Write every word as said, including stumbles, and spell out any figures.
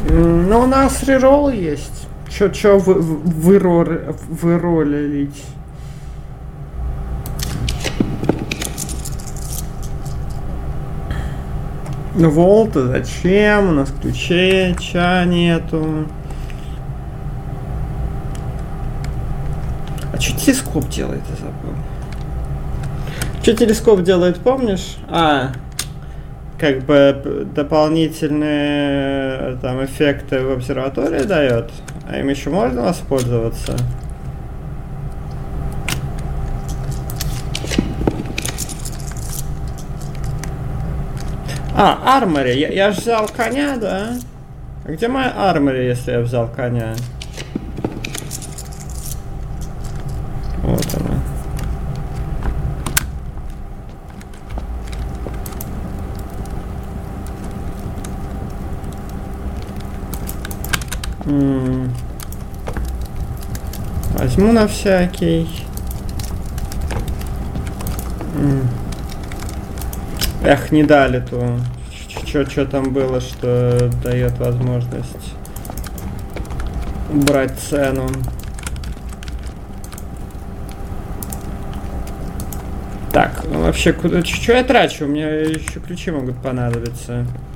Ну, у нас реролл есть. Чё, чё вы, вы, вы, выролить? Ну, волта зачем? У нас ключей, ча нету. А что телескоп делает, я забыл. Что телескоп делает, помнишь? А, как бы дополнительные там эффекты в обсерватории дает. А им еще можно воспользоваться? А, армори. Я, я ж взял коня, да? А где моя армори, если я взял коня? Вот она. М-м. Возьму на всякий. М-м. Эх, не дали то. Что там было, что дает возможность убрать цену. Так, ну вообще, куда, что я трачу? У меня еще ключи могут понадобиться.